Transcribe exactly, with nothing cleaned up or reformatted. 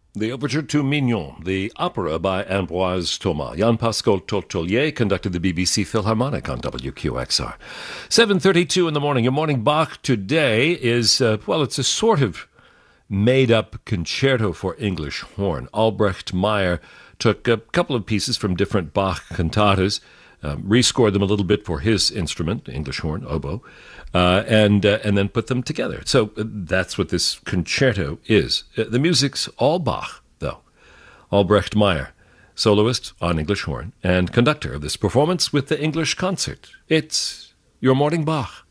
The Overture to Mignon, the opera by Ambroise Thomas. Jean-Pascal Tortolier conducted the B B C Philharmonic on W Q X R. seven thirty-two in the morning. Your morning Bach today is, uh, well, it's a sort of made-up concerto for English horn. Albrecht Meyer took a couple of pieces from different Bach cantatas, um, rescored them a little bit for his instrument, English horn, oboe, uh, and uh, and then put them together. So uh, that's what this concerto is. Uh, the music's all Bach, though. Albrecht Meyer, soloist on English horn and conductor of this performance with the English Concert. It's your morning Bach.